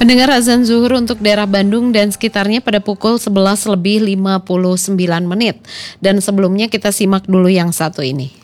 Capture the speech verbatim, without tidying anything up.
Pendengar, azan zuhur untuk daerah Bandung dan sekitarnya pada pukul sebelas lebih lima puluh sembilan menit. Dan sebelumnya kita simak dulu yang satu ini.